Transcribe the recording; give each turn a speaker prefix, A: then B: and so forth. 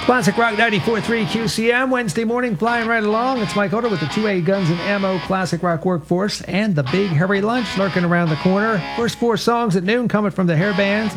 A: Classic Rock 94.3 QCM, Wednesday morning, flying right along. It's Mike Oda with the 2A Guns and Ammo Classic Rock Workforce and the Big Hairy Lunch lurking around the corner. First four songs at noon coming from the hair bands.